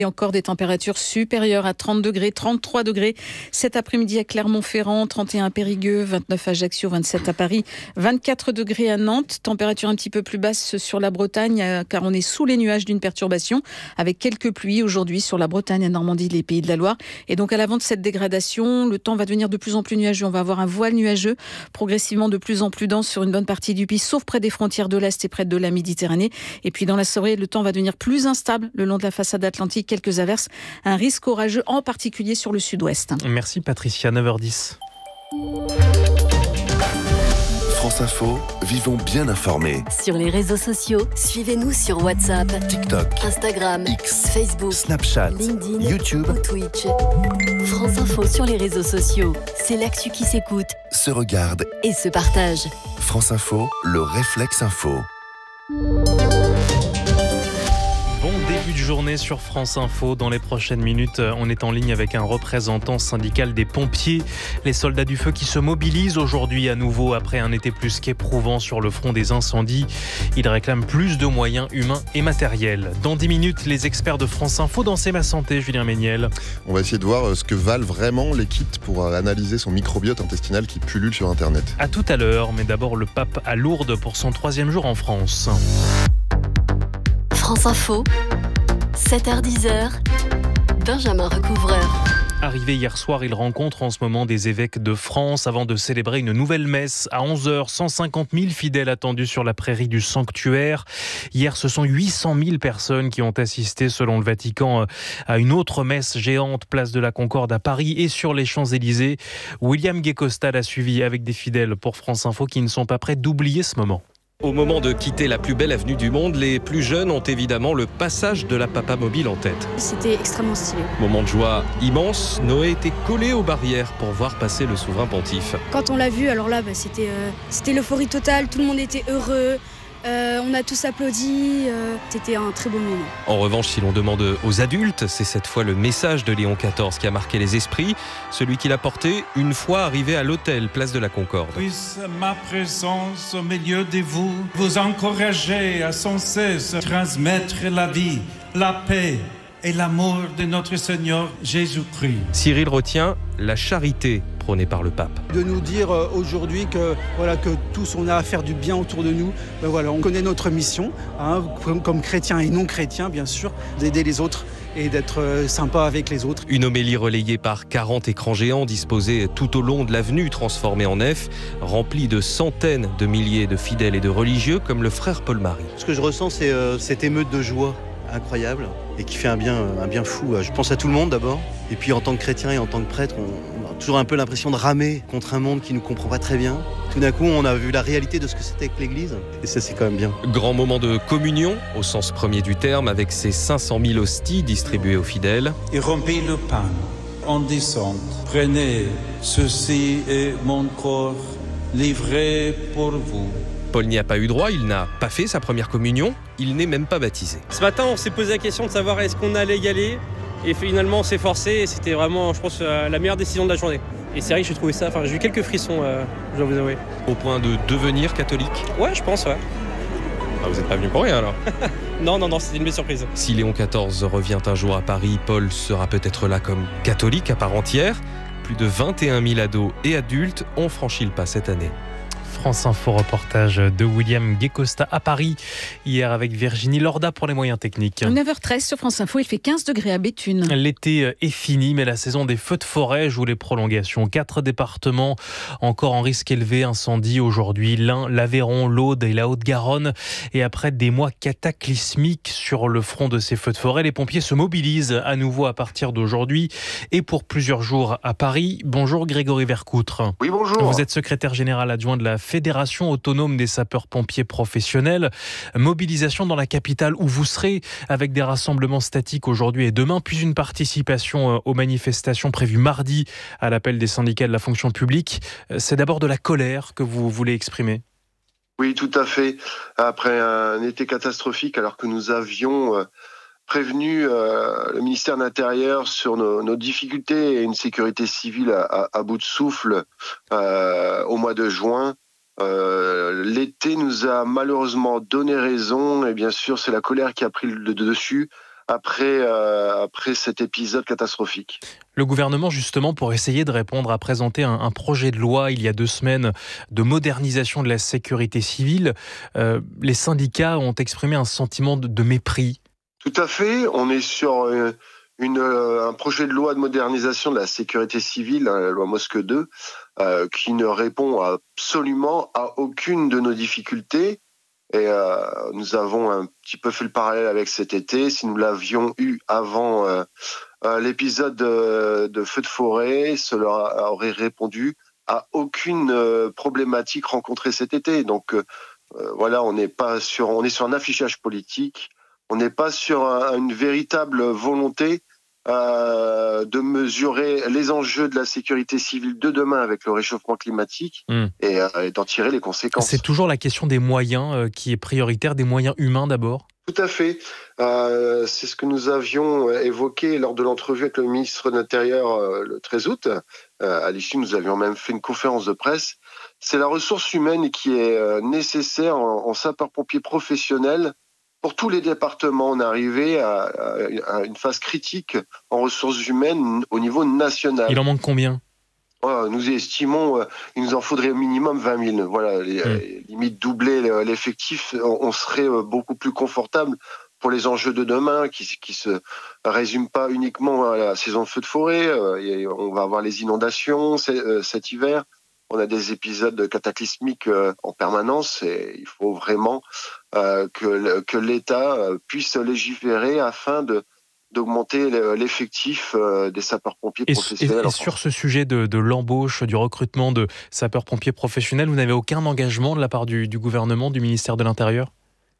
Et encore des températures supérieures à 30 degrés, 33 degrés cet après-midi à Clermont-Ferrand, 31 à Périgueux, 29 à Ajaccio, 27 à Paris, 24 degrés à Nantes. Température un petit peu plus basse sur la Bretagne car on est sous les nuages d'une perturbation avec quelques pluies aujourd'hui sur la Bretagne, la Normandie, les Pays de la Loire. Et donc à l'avant de cette dégradation, le temps va devenir de plus en plus nuageux. On va avoir un voile nuageux progressivement de plus en plus dense sur une bonne partie du pays, sauf près des frontières de l'Est et près de la Méditerranée. Et puis dans la soirée, le temps va devenir plus instable le long de la façade atlantique. Quelques averses, un risque orageux en particulier sur le sud-ouest. Merci Patricia, 9h10. France Info, vivons bien informés. Sur les réseaux sociaux, suivez-nous sur WhatsApp, TikTok, Instagram, X, Facebook, Snapchat, LinkedIn, YouTube ou Twitch. France Info sur les réseaux sociaux, c'est l'actu qui s'écoute se regarde. et se partage. France Info, le réflexe info. Bon début de journée sur France Info. Dans les prochaines minutes, on est en ligne avec un représentant syndical des pompiers. Les soldats du feu qui se mobilisent aujourd'hui à nouveau après un été plus qu'éprouvant sur le front des incendies. Ils réclament plus de moyens humains et matériels. Dans 10 minutes, les experts de France Info dans C'est ma santé, Julien Méniel. On va essayer de voir ce que valent vraiment les kits pour analyser son microbiote intestinal qui pullule sur Internet. À tout à l'heure, mais d'abord le pape à Lourdes pour son 3e jour en France. France Info, 7h-10h, Benjamin Recouvreur. Arrivé hier soir, il rencontre en ce moment des évêques de France avant de célébrer une nouvelle messe. À 11h, 150 000 fidèles attendus sur la prairie du sanctuaire. Hier, ce sont 800 000 personnes qui ont assisté, selon le Vatican, à une autre messe géante, place de la Concorde à Paris et sur les Champs-Élysées. William Guécosta l'a suivi avec des fidèles pour France Info qui ne sont pas prêts d'oublier ce moment. Au moment de quitter la plus belle avenue du monde, les plus jeunes ont évidemment le passage de la Papa Mobile en tête. C'était extrêmement stylé. Moment de joie immense, Noé était collé aux barrières pour voir passer le souverain pontife. Quand on l'a vu, alors là, c'était l'euphorie totale, tout le monde était heureux. On a tous applaudi, c'était un très beau moment. En revanche, si l'on demande aux adultes, c'est cette fois le message de Léon XIV qui a marqué les esprits, celui qu'il a porté une fois arrivé à l'hôtel Place de la Concorde. Puisse ma présence au milieu de vous encourager à sans cesse transmettre la vie, la paix et l'amour de notre Seigneur Jésus-Christ. Cyril retient la charité prônée par le pape. De nous dire aujourd'hui que tous on a à faire du bien autour de nous. On connaît notre mission, comme chrétiens et non chrétiens bien sûr, d'aider les autres et d'être sympa avec les autres. Une homélie relayée par 40 écrans géants disposés tout au long de l'avenue transformée en nef, remplie de centaines de milliers de fidèles et de religieux comme le frère Paul-Marie. Ce que je ressens, c'est cette émeute de joie incroyable et qui fait un bien fou. Je pense à tout le monde d'abord. Et puis en tant que chrétien et en tant que prêtre, on a toujours un peu l'impression de ramer contre un monde qui ne nous comprend pas très bien. Tout d'un coup, on a vu la réalité de ce que c'était que l'Église. Et ça, c'est quand même bien. Grand moment de communion, au sens premier du terme, avec ses 500 000 hosties distribuées aux fidèles. Et rompez le pain en descente. Prenez, ceci est mon corps livré pour vous. Paul n'y a pas eu droit, il n'a pas fait sa première communion, il n'est même pas baptisé. Ce matin, on s'est posé la question de savoir est-ce qu'on allait y aller. Et finalement, on s'est forcé et c'était vraiment, je pense, la meilleure décision de la journée. Et c'est vrai que j'ai trouvé ça, j'ai eu quelques frissons, je dois vous avouer. Au point de devenir catholique ? Ouais, je pense, ouais. Ah, vous n'êtes pas venu pour rien alors ? Non, c'était une belle surprise. Si Léon XIV revient un jour à Paris, Paul sera peut-être là comme catholique à part entière. Plus de 21 000 ados et adultes ont franchi le pas cette année. France Info, reportage de William Guécosta à Paris, hier avec Virginie Lorda pour les moyens techniques. 9h13 sur France Info, il fait 15 degrés à Béthune. L'été est fini, mais la saison des feux de forêt joue les prolongations. 4 départements encore en risque élevé incendie aujourd'hui. L'Ain, l'Aveyron, l'Aude et la Haute-Garonne. Et après des mois cataclysmiques sur le front de ces feux de forêt, les pompiers se mobilisent à nouveau à partir d'aujourd'hui et pour plusieurs jours à Paris. Bonjour Grégory Vercoutre. Oui, bonjour. Vous êtes secrétaire général adjoint de la Fédération autonome des sapeurs-pompiers professionnels. Mobilisation dans la capitale où vous serez avec des rassemblements statiques aujourd'hui et demain, puis une participation aux manifestations prévues mardi à l'appel des syndicats de la fonction publique. C'est d'abord de la colère que vous voulez exprimer. Oui, tout à fait. Après un été catastrophique, alors que nous avions prévenu le ministère de l'Intérieur sur nos difficultés et une sécurité civile à bout de souffle au mois de juin, l'été nous a malheureusement donné raison et bien sûr c'est la colère qui a pris le dessus après cet épisode catastrophique. Le gouvernement, justement, pour essayer de répondre, a présenté un projet de loi il y a 2 semaines de modernisation de la sécurité civile. Les syndicats ont exprimé un sentiment de mépris. Tout à fait. On est sur un projet de loi de modernisation de la sécurité civile, la loi Mosque 2, qui ne répond absolument à aucune de nos difficultés. Et nous avons un petit peu fait le parallèle avec cet été. Si nous l'avions eu avant l'épisode de feu de forêt, cela aurait répondu à aucune problématique rencontrée cet été. Donc voilà, on est sur un affichage politique. On n'est pas sur une véritable volonté de mesurer les enjeux de la sécurité civile de demain avec le réchauffement climatique et d'en tirer les conséquences. C'est toujours la question des moyens qui est prioritaire, des moyens humains d'abord ? Tout à fait. C'est ce que nous avions évoqué lors de l'entrevue avec le ministre de l'Intérieur le 13 août. À l'issue, nous avions même fait une conférence de presse. C'est la ressource humaine qui est nécessaire en sapeurs-pompiers professionnels. Pour tous les départements, on est arrivé à une phase critique en ressources humaines au niveau national. Il en manque combien ? Nous estimons qu'il nous en faudrait au minimum 20 000. Voilà, limite doubler l'effectif, on serait beaucoup plus confortable pour les enjeux de demain qui se résument pas uniquement à la saison de feu de forêt. On va avoir les inondations cet hiver. On a des épisodes cataclysmiques en permanence et il faut vraiment que l'État puisse légiférer afin d'augmenter l'effectif des sapeurs-pompiers professionnels. Et sur ce sujet de l'embauche, du recrutement de sapeurs-pompiers professionnels, vous n'avez aucun engagement de la part du gouvernement, du ministère de l'Intérieur ?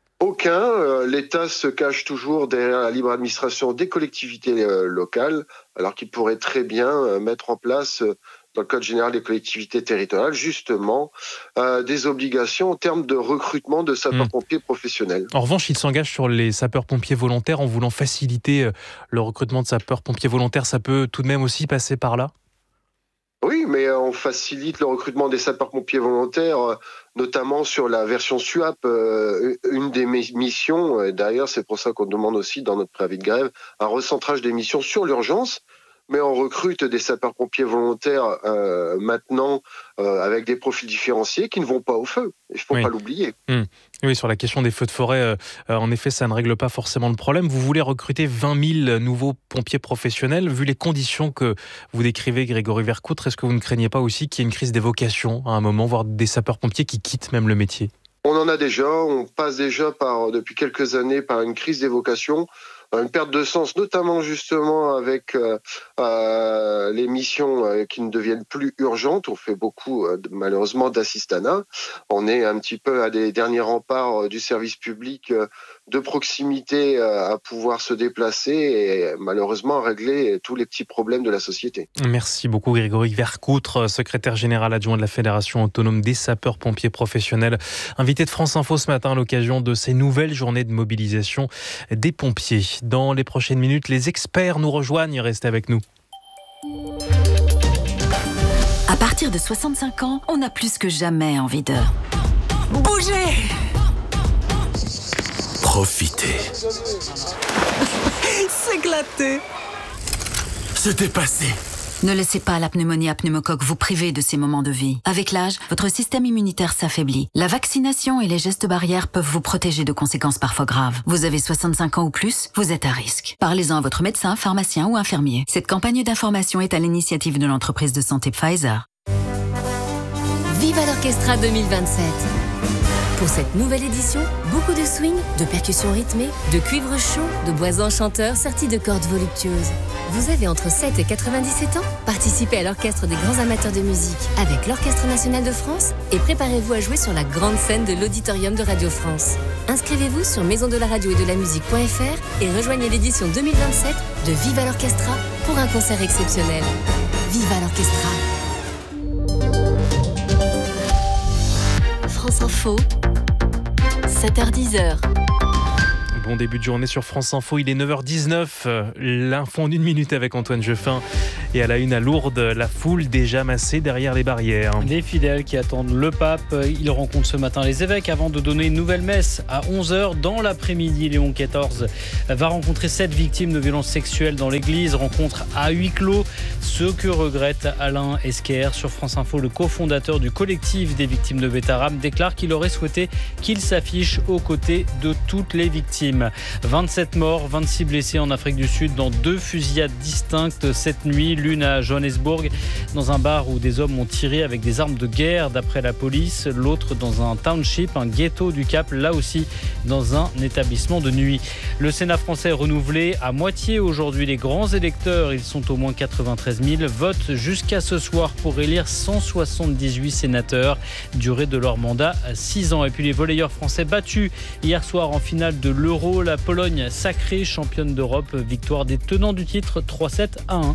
Aucun. L'État se cache toujours derrière la libre administration des collectivités locales, alors qu'il pourrait très bien mettre en place, dans le Code général des collectivités territoriales, justement, des obligations en termes de recrutement de sapeurs-pompiers professionnels. En revanche, il s'engage sur les sapeurs-pompiers volontaires en voulant faciliter le recrutement de sapeurs-pompiers volontaires. Ça peut tout de même aussi passer par là ? Oui, mais on facilite le recrutement des sapeurs-pompiers volontaires, notamment sur la version SUAP, une des missions. D'ailleurs, c'est pour ça qu'on demande aussi dans notre préavis de grève un recentrage des missions sur l'urgence. Mais on recrute des sapeurs-pompiers volontaires maintenant avec des profils différenciés qui ne vont pas au feu. Il ne faut pas l'oublier. Oui, sur la question des feux de forêt, en effet, ça ne règle pas forcément le problème. Vous voulez recruter 20 000 nouveaux pompiers professionnels. Vu les conditions que vous décrivez, Grégory Vercoutre, est-ce que vous ne craignez pas aussi qu'il y ait une crise des vocations à un moment, voire des sapeurs-pompiers qui quittent même le métier ? On en a déjà. On passe déjà depuis quelques années par une crise des vocations. Une perte de sens, notamment justement avec les missions qui ne deviennent plus urgentes. On fait beaucoup, malheureusement, d'assistanat. On est un petit peu à des derniers remparts du service public de proximité à pouvoir se déplacer et malheureusement régler tous les petits problèmes de la société. Merci beaucoup Grégory Vercoutre, secrétaire général adjoint de la Fédération autonome des sapeurs-pompiers professionnels, invité de France Info ce matin à l'occasion de ces nouvelles journées de mobilisation des pompiers. Dans les prochaines minutes, les experts nous rejoignent. Restez avec nous. À partir de 65 ans, on a plus que jamais envie de bouger. Profitez. S'éclater. Se dépasser. Ne laissez pas la pneumonie à pneumocoque vous priver de ces moments de vie. Avec l'âge, votre système immunitaire s'affaiblit. La vaccination et les gestes barrières peuvent vous protéger de conséquences parfois graves. Vous avez 65 ans ou plus, vous êtes à risque. Parlez-en à votre médecin, pharmacien ou infirmier. Cette campagne d'information est à l'initiative de l'entreprise de santé Pfizer. Viva l'Orchestra 2027. Pour cette nouvelle édition, beaucoup de swing, de percussions rythmées, de cuivre chaud, de bois enchanteurs sertis de cordes voluptueuses. Vous avez entre 7 et 97 ans ? Participez à l'orchestre des grands amateurs de musique avec l'Orchestre national de France et préparez-vous à jouer sur la grande scène de l'Auditorium de Radio France. Inscrivez-vous sur maisondelaradio-et-de-la-musique.fr et rejoignez l'édition 2027 de Viva l'Orchestra pour un concert exceptionnel. Viva l'Orchestra. France Info, 7h-10h. bon début de journée sur France Info. Il est 9h19. L'info en 1 minute avec Antoine Jeffin. Et à la une à Lourdes, la foule déjà massée derrière les barrières. Les fidèles qui attendent le pape, ils rencontrent ce matin les évêques avant de donner une nouvelle messe à 11h. Dans l'après-midi, Léon XIV va rencontrer 7 victimes de violences sexuelles dans l'église. Rencontre à huis clos. Ce que regrette Alain Esquer. Sur France Info, le cofondateur du collectif des victimes de Bétarame déclare qu'il aurait souhaité qu'il s'affiche aux côtés de toutes les victimes. 27 morts, 26 blessés en Afrique du Sud dans 2 fusillades distinctes cette nuit. L'une à Johannesburg, dans un bar où des hommes ont tiré avec des armes de guerre d'après la police. L'autre dans un township, un ghetto du Cap, là aussi dans un établissement de nuit. Le Sénat français est renouvelé à moitié aujourd'hui. Les grands électeurs, ils sont au moins 93 000, votent jusqu'à ce soir pour élire 178 sénateurs. Durée de leur mandat, 6 ans. Et puis les volleyeurs français battus hier soir en finale de l'Euro. La Pologne sacrée championne d'Europe. Victoire des tenants du titre 3-7 à 1.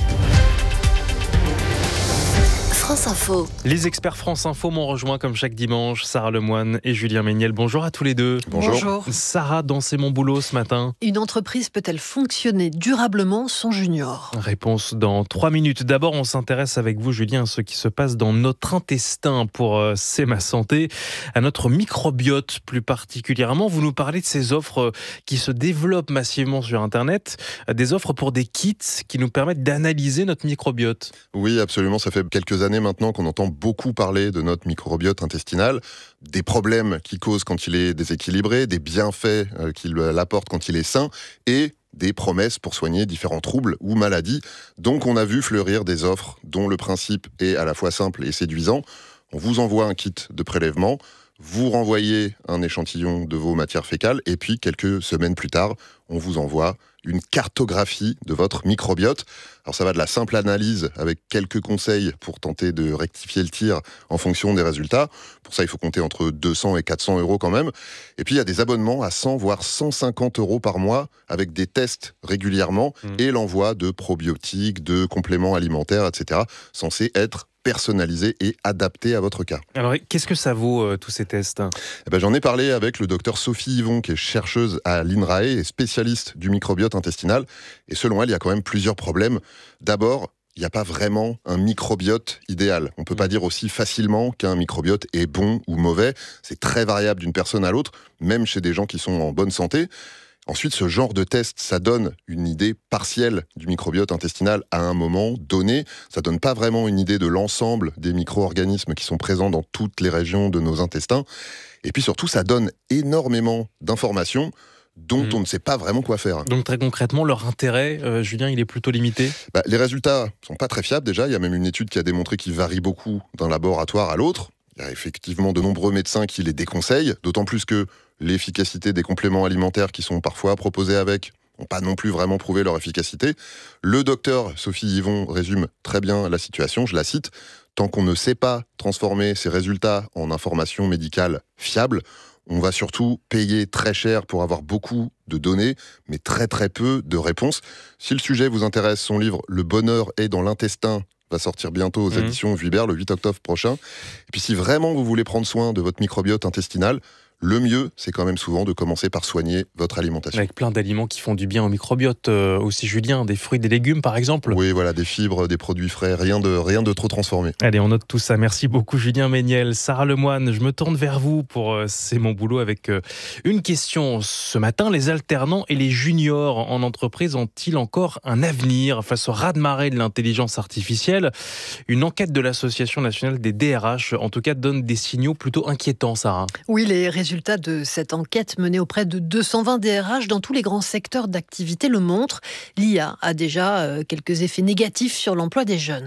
France Info. Les experts France Info m'ont rejoint comme chaque dimanche, Sarah Lemoine et Julien Méniel. Bonjour à tous les deux. Bonjour. Sarah, dans C'est mon boulot ce matin. Une entreprise peut-elle fonctionner durablement sans junior ? Réponse dans 3 minutes. D'abord, on s'intéresse avec vous, Julien, à ce qui se passe dans notre intestin pour C'est ma santé, à notre microbiote plus particulièrement. Vous nous parlez de ces offres qui se développent massivement sur Internet, des offres pour des kits qui nous permettent d'analyser notre microbiote. Oui, absolument. Ça fait quelques années maintenant qu'on entend beaucoup parler de notre microbiote intestinal, des problèmes qu'il cause quand il est déséquilibré, des bienfaits qu'il apporte quand il est sain et des promesses pour soigner différents troubles ou maladies. Donc on a vu fleurir des offres dont le principe est à la fois simple et séduisant. On vous envoie un kit de prélèvement, vous renvoyez un échantillon de vos matières fécales et puis quelques semaines plus tard, on vous envoie une cartographie de votre microbiote. Alors ça va de la simple analyse avec quelques conseils pour tenter de rectifier le tir en fonction des résultats. Pour ça, il faut compter entre 200 et 400 euros quand même. Et puis il y a des abonnements à 100 voire 150 euros par mois avec des tests régulièrement et l'envoi de probiotiques, de compléments alimentaires, etc. censés être personnalisé et adapté à votre cas. Alors, qu'est-ce que ça vaut, tous ces tests ? J'en ai parlé avec le docteur Sophie Yvon, qui est chercheuse à l'INRAE et spécialiste du microbiote intestinal. Et selon elle, il y a quand même plusieurs problèmes. D'abord, il n'y a pas vraiment un microbiote idéal. On ne peut pas dire aussi facilement qu'un microbiote est bon ou mauvais. C'est très variable d'une personne à l'autre, même chez des gens qui sont en bonne santé. Ensuite, ce genre de test, ça donne une idée partielle du microbiote intestinal à un moment donné. Ça donne pas vraiment une idée de l'ensemble des micro-organismes qui sont présents dans toutes les régions de nos intestins. Et puis surtout, ça donne énormément d'informations dont on ne sait pas vraiment quoi faire. Donc très concrètement, leur intérêt, Julien, il est plutôt limité ? Les résultats sont pas très fiables déjà. Il y a même une étude qui a démontré qu'ils varient beaucoup d'un laboratoire à l'autre. Il y a effectivement de nombreux médecins qui les déconseillent, d'autant plus que l'efficacité des compléments alimentaires qui sont parfois proposés avec n'ont pas non plus vraiment prouvé leur efficacité. Le docteur Sophie Yvon résume très bien la situation, je la cite. « Tant qu'on ne sait pas transformer ces résultats en informations médicales fiables, on va surtout payer très cher pour avoir beaucoup de données, mais très très peu de réponses. » Si le sujet vous intéresse, son livre « Le bonheur est dans l'intestin » va sortir bientôt aux éditions Vuibert le 8 octobre prochain. Et puis si vraiment vous voulez prendre soin de votre microbiote intestinal, le mieux, c'est quand même souvent de commencer par soigner votre alimentation. Avec plein d'aliments qui font du bien au microbiote aussi, Julien, des fruits, des légumes par exemple. Oui, voilà, des fibres, des produits frais, rien de trop transformé. Allez, on note tout ça. Merci beaucoup Julien Méniel. Sarah Lemoine, je me tourne vers vous pour C'est mon boulot avec une question. Ce matin, les alternants et les juniors en entreprise ont-ils encore un avenir face au raz-de-marée de l'intelligence artificielle ? Une enquête de l'Association nationale des DRH, en tout cas, donne des signaux plutôt inquiétants, Sarah. Oui, les résultats de cette enquête menée auprès de 220 DRH dans tous les grands secteurs d'activité le montrent. L'IA a déjà quelques effets négatifs sur l'emploi des jeunes.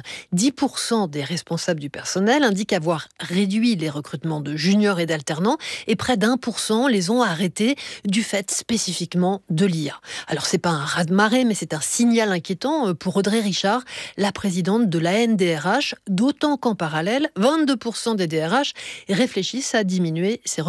10% des responsables du personnel indiquent avoir réduit les recrutements de juniors et d'alternants et près d'1% les ont arrêtés du fait spécifiquement de l'IA. Alors c'est pas un raz-de-marée, mais c'est un signal inquiétant pour Audrey Richard, la présidente de l'ANDRH, d'autant qu'en parallèle, 22% des DRH réfléchissent à diminuer ces recrutements.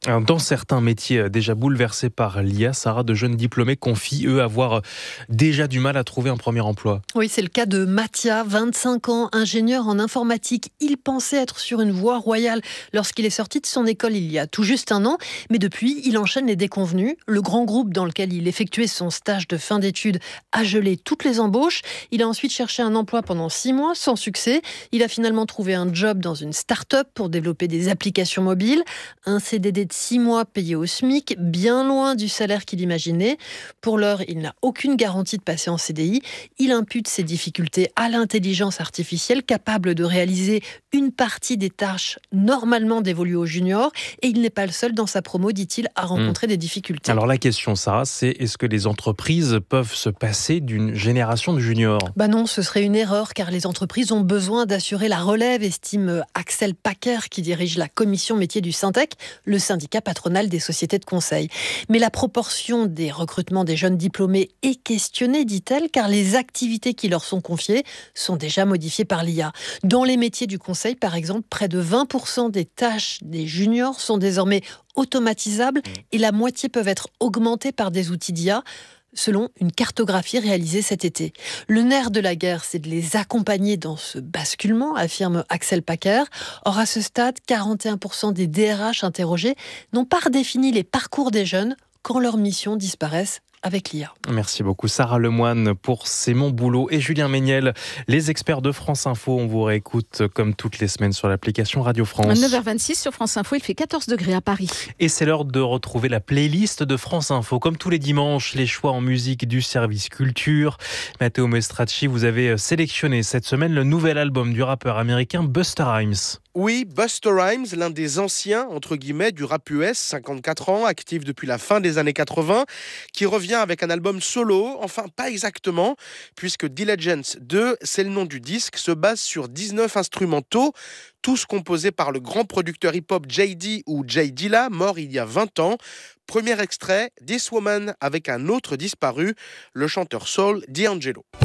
Dans certains métiers déjà bouleversés par l'IA, Sarah, de jeunes diplômés confient, eux, avoir déjà du mal à trouver un premier emploi. Oui, c'est le cas de Mathia, 25 ans, ingénieur en informatique. Il pensait être sur une voie royale lorsqu'il est sorti de son école il y a tout juste un an. Mais depuis, il enchaîne les déconvenues. Le grand groupe dans lequel il effectuait son stage de fin d'études a gelé toutes les embauches. Il a ensuite cherché un emploi pendant 6 mois, sans succès. Il a finalement trouvé un job dans une start-up pour développer des applications mobiles. Un CDD de 6 mois payé au SMIC, bien loin du salaire qu'il imaginait. Pour l'heure, il n'a aucune garantie de passer en CDI. Il impute ses difficultés à l'intelligence artificielle, capable de réaliser une partie des tâches normalement dévolues aux juniors. Et il n'est pas le seul dans sa promo, dit-il, à rencontrer des difficultés. Alors la question, Sarah, c'est est-ce que les entreprises peuvent se passer d'une génération de juniors ? Non, ce serait une erreur, car les entreprises ont besoin d'assurer la relève, estime Axel Packer, qui dirige la commission métier du Syntec, le syndicat patronal des sociétés de conseil. Mais la proportion des recrutements des jeunes diplômés est questionnée, dit-elle, car les activités qui leur sont confiées sont déjà modifiées par l'IA. Dans les métiers du conseil, par exemple, près de 20% des tâches des juniors sont désormais automatisables et la moitié peuvent être augmentées par des outils d'IA, selon une cartographie réalisée cet été. Le nerf de la guerre, c'est de les accompagner dans ce basculement, affirme Axel Packer. Or, à ce stade, 41% des DRH interrogés n'ont pas redéfini les parcours des jeunes quand leurs missions disparaissent avec l'IA. Merci beaucoup Sarah Lemoine pour C'est mon boulot et Julien Méniel, les experts de France Info. On vous réécoute comme toutes les semaines sur l'application Radio France. 9h26 sur France Info, il fait 14 degrés à Paris. Et c'est l'heure de retrouver la playlist de France Info. Comme tous les dimanches, les choix en musique du service culture. Matteo Mestracci, vous avez sélectionné cette semaine le nouvel album du rappeur américain Busta Rhymes. Oui, Busta Rhymes, l'un des anciens, entre guillemets, du rap US, 54 ans, actif depuis la fin des années 80, qui revient avec un album solo, enfin pas exactement, puisque Diligence 2, c'est le nom du disque, se base sur 19 instrumentaux, tous composés par le grand producteur hip-hop J.D. ou J. Dilla, mort il y a 20 ans. Premier extrait, This Woman, avec un autre disparu, le chanteur soul D'Angelo.